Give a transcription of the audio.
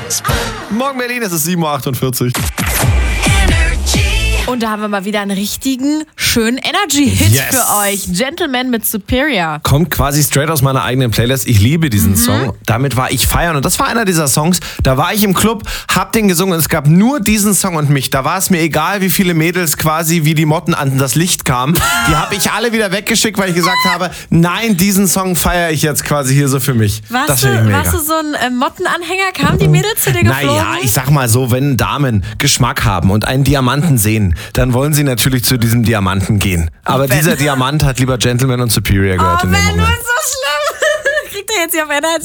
Morgen Berlin, es ist 7.48 Uhr. Und da haben wir mal wieder einen richtigen, schönen Energy-Hit für euch. Gentleman mit Superior. Kommt quasi straight aus meiner eigenen Playlist. Ich liebe diesen Song. Damit war ich feiern. Und das war einer dieser Songs, da war ich im Club, hab den gesungen und es gab nur diesen Song und mich. Da war es mir egal, wie viele Mädels quasi wie die Motten an das Licht kamen. Die habe ich alle wieder weggeschickt, weil ich gesagt habe, nein, diesen Song feiere ich jetzt quasi hier so für mich. Warst du so ein Mottenanhänger? Kamen die Mädels zu dir geflogen? Naja, ich sag mal so, wenn Damen Geschmack haben und einen Diamanten sehen, dann wollen sie natürlich zu diesem Diamanten gehen. Aber dieser Diamant hat lieber Gentleman und Superior gehört in dem Moment. Du bist so schlimm. Kriegt er jetzt hier auf Energy?